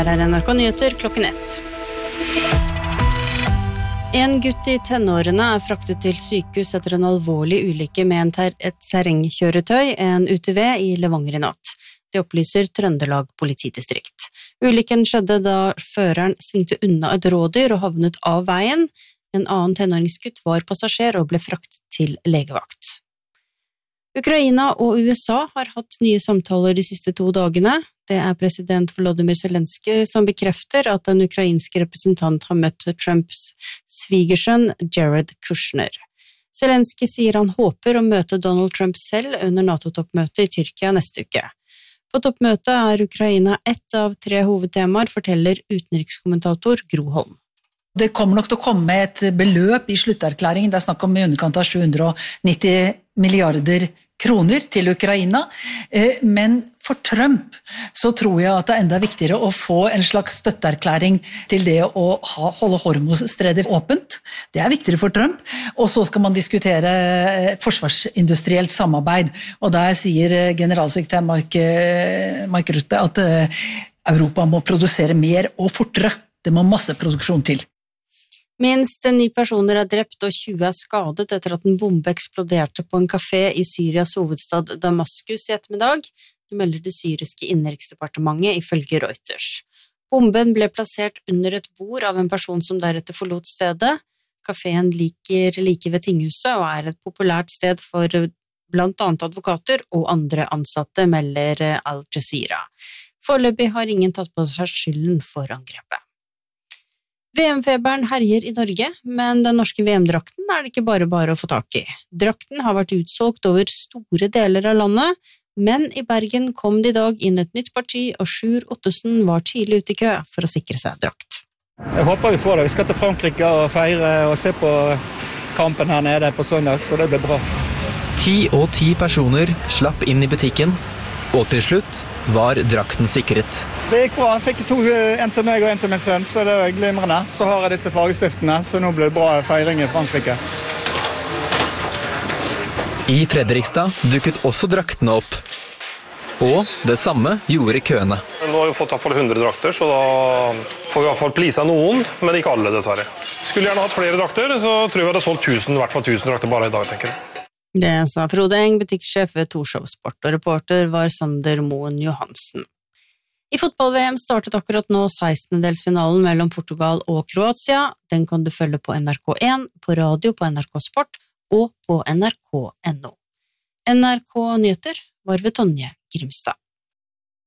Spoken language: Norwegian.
Her NRK Nyheter klokken 1. En gutt I tenårene fraktet til sykehus etter en alvorlig ulykke med et terrengkjøretøy, en UTV I Levanger I natt. Det opplyser Trøndelag politidistrikt. Ulykken skjedde da føreren svingte unna et rådyr og havnet av veien. En annen tenåringsgutt var passasjer og ble fraktet til legevakt. Ukraina og USA har hatt nye samtaler de siste 2 dagene. Det president Volodymyr Zelenskyj som bekrefter at en ukrainsk representant har møtt Trumps svigersønn Jared Kushner. Zelenskyj sier han håper å møte Donald Trump selv under NATO-toppmøtet I Tyrkia neste uke. På toppmøtet Ukraina ett av 3 hovedtemaer, forteller utenrikskommentator Gro Holm. Det kommer nok til å komme et beløp I slutterklæringen, det snakk om I underkant av 790 milliarder kroner til Ukraina, men for Trump så tror jeg at det enda viktigere å få en slags støtteerklæring til det å holde Hormuzstredet åpent. Det viktigere for Trump, og så skal man diskutere forsvarsindustrielt samarbeid, og der sier generalsekretær Mark Rutte at Europa må produsere mer og fortere. Det må masseproduksjon til. Minst 9 personer drept og 20 skadet etter at en bombe eksploderte på en kafé I Syrias hovedstad Damaskus I ettermiddag, det melder det syriske innenriksdepartementet ifølge Reuters. Bomben ble plassert under et bord av en person som deretter forlot stedet. Kaféen ligger like ved tinghuset og et populært sted for blant annet advokater og andre ansatte, melder Al Jazeera. Foreløpig har ingen tatt på seg skylden for angrepet. VM-feberen herjer I Norge, men den norske VM-drakten det ikke bare å få tak I. Drakten har vært utsolgt over store deler av landet, men I Bergen kom det I dag inn et nytt parti, og Sjur Ottesen var tidlig ute I kø for å sikre seg drakt. Jeg håper vi får det. Vi skal til Frankrike og feire og se på kampen her nede på søndag, så det blir bra. 10 og 10 personer slapp inn I butikken, og til slutt var drakten sikret. Det gikk bra. Jeg fikk 2, en til meg og en til min sønn, så det var glimrende. Så har jeg disse fargestiftene, så nå blir det bra feiring I Frankrike. I Fredrikstad dukket også draktene opp. Og det samme gjorde køene. Nå har vi fått I hvert fall 100 drakter, så da får vi I hvert fall plisa noen, men ikke alle dessverre. Skulle gjerne hatt flere drakter, så tror jeg vi hadde solgt 1000, I hvert fall 1000 drakter bare I dag, tenker jeg. Det sa Frode Eng, butikksjef ved Torshov Sport, og reporter var Sander Moen Johansen. I fotball-VM startet akkurat nå 16-delsfinalen mellom Portugal og Kroatia. Den kan du følge på NRK1, på radio på NRK Sport og på NRK.no. NRK Nyheter var ved Tonje Grimstad.